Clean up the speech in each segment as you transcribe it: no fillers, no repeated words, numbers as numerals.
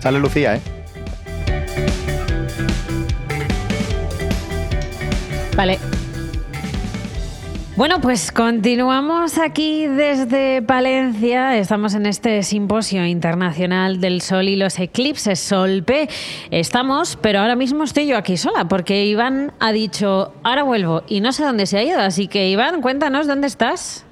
Sale Lucía, ¿eh? Vale. Bueno, pues continuamos aquí desde Palencia. Estamos en este Simposio Internacional del Sol y los Eclipses, SOLPE. Estamos, pero ahora mismo estoy yo aquí sola, porque Iván ha dicho, ahora vuelvo, y no sé dónde se ha ido. Así que, Iván, cuéntanos, ¿dónde estás?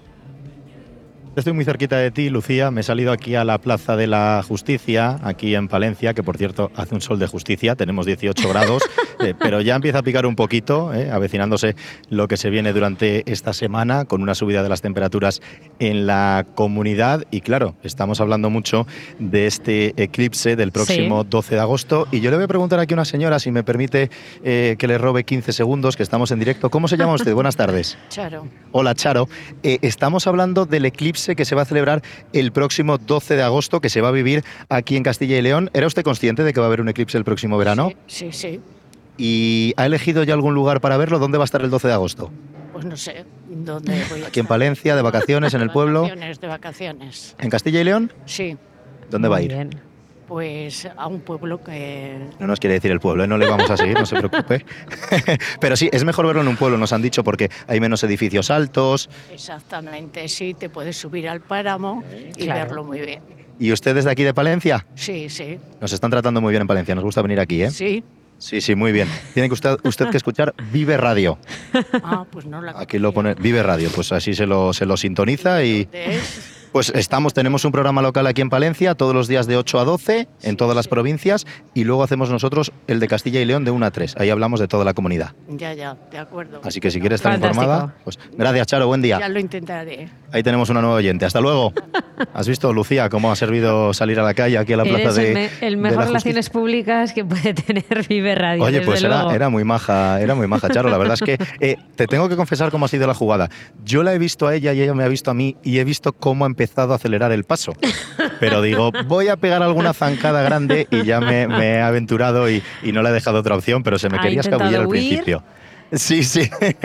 Estoy muy cerquita de ti, Lucía. Me he salido aquí a la Plaza de la Justicia, aquí en Palencia, que por cierto hace un sol de justicia, tenemos 18 grados, pero ya empieza a picar un poquito, avecinándose lo que se viene durante esta semana, con una subida de las temperaturas en la comunidad. Y claro, estamos hablando mucho de este eclipse del próximo 12 de agosto. Y yo le voy a preguntar aquí a una señora, si me permite que le robe 15 segundos, que estamos en directo. ¿Cómo se llama usted? Buenas tardes. Charo. Hola, Charo. Estamos hablando del eclipse que se va a celebrar el próximo 12 de agosto, que se va a vivir aquí en Castilla y León. ¿Era usted consciente de que va a haber un eclipse el próximo verano? Sí, sí. ¿Y ha elegido ya algún lugar para verlo? ¿Dónde va a estar el 12 de agosto? Pues no sé, ¿dónde voy a ¿Aquí en Palencia, de vacaciones, en el pueblo? De vacaciones. ¿En Castilla y León? Sí. ¿Dónde va a ir? Bien. Pues a un pueblo que... No nos quiere decir el pueblo, no le vamos a seguir, no se preocupe. Pero sí, es mejor verlo en un pueblo, nos han dicho, porque hay menos edificios altos. Exactamente, sí, te puedes subir al páramo y verlo muy bien. ¿Y usted desde aquí de Palencia? Sí, sí. Nos están tratando muy bien en Palencia, nos gusta venir aquí, ¿eh? Sí. Sí, sí, muy bien. Tiene que usted que escuchar Vive Radio. Ah, pues no la... Aquí lo pone Vive Radio, pues así se lo sintoniza y... ¿Dónde es? Pues tenemos un programa local aquí en Palencia, todos los días de 8 a 12, en todas las provincias, y luego hacemos nosotros el de Castilla y León de 1 a 3. Ahí hablamos de toda la comunidad. Ya, de acuerdo. Así que si quieres estar Fantástico. informada, pues gracias, Charo, buen día. Ya lo intentaré. Ahí tenemos una nueva oyente. Hasta luego. ¿Has visto, Lucía, cómo ha servido salir a la calle aquí a la plaza Eres el de mejor la relaciones Justicia? públicas que puede tener Vive Radio. Oye, desde pues luego. era muy maja, Charo. La verdad es que te tengo que confesar cómo ha sido la jugada. Yo la he visto a ella y ella me ha visto a mí y he visto cómo ha empezado a acelerar el paso. Pero digo, voy a pegar alguna zancada grande y ya me he aventurado y no le he dejado otra opción, pero se me Ha quería intentado escabullir al huir. principio. Sí, sí.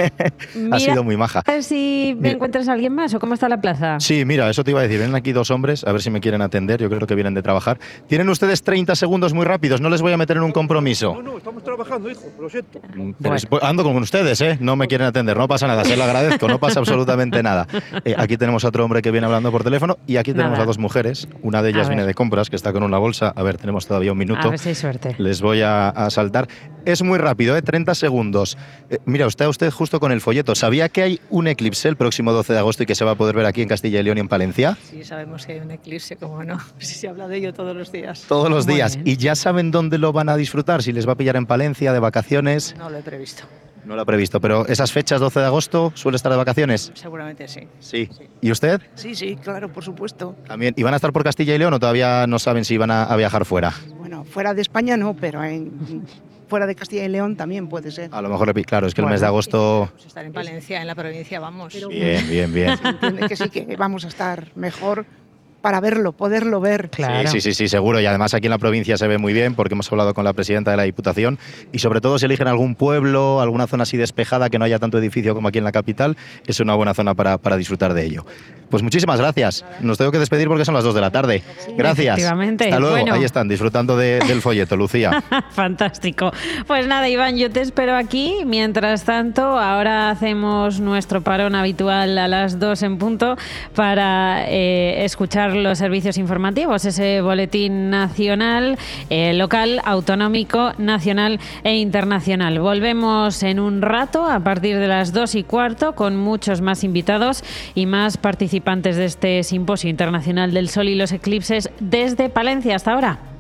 Ha sido muy maja. A ver si me encuentras a alguien más o cómo está la plaza. Sí, mira, eso te iba a decir. Vienen aquí 2 hombres, a ver si me quieren atender. Yo creo que vienen de trabajar. Tienen ustedes 30 segundos muy rápidos, no les voy a meter en un compromiso. No, estamos trabajando, hijo, lo siento. Pero ando con ustedes, ¿eh? No me quieren atender, no pasa nada, se lo agradezco, no pasa absolutamente nada. Aquí tenemos a otro hombre que viene hablando por teléfono y aquí tenemos a 2 mujeres. Una de ellas viene de compras, que está con una bolsa. A ver, tenemos todavía un minuto. A ver si hay suerte. Les voy a saltar. Es muy rápido, 30 segundos. Mira, usted justo con el folleto. ¿Sabía que hay un eclipse el próximo 12 de agosto y que se va a poder ver aquí en Castilla y León y en Palencia? Sí, sabemos que hay un eclipse, como no. Sí, se habla de ello todos los días. Todos los Muy días. bien. ¿Y ya saben dónde lo van a disfrutar? Si les va a pillar en Palencia, de vacaciones. No lo he previsto. No lo ha previsto, pero esas fechas, 12 de agosto, ¿suele estar de vacaciones? Seguramente sí. Sí. ¿Y usted? Sí, claro, por supuesto. También. ¿Y van a estar por Castilla y León o todavía no saben si van a viajar fuera? Bueno, fuera de España no, pero fuera de Castilla y León también puede ser. A lo mejor, claro, es que el mes de agosto... Pues estar en Palencia, en la provincia, vamos. Bien, bien. Se entiende que sí que vamos a estar mejor para verlo, poderlo ver. Claro. Sí, seguro. Y además aquí en la provincia se ve muy bien porque hemos hablado con la presidenta de la Diputación y sobre todo si eligen algún pueblo, alguna zona así despejada, que no haya tanto edificio como aquí en la capital, es una buena zona para disfrutar de ello. Pues muchísimas gracias. Nos tengo que despedir porque son las 2 de la tarde. Gracias. Efectivamente. Hasta luego. Bueno. Ahí están, disfrutando del folleto, Lucía. Fantástico. Pues nada, Iván, yo te espero aquí. Mientras tanto, ahora hacemos nuestro parón habitual a las 2 en punto para escuchar los servicios informativos, ese boletín nacional, local, autonómico, nacional e internacional. Volvemos en un rato a partir de las 2:15 con muchos más invitados y más participantes de este Simposio Internacional del Sol y los Eclipses desde Palencia. Hasta ahora.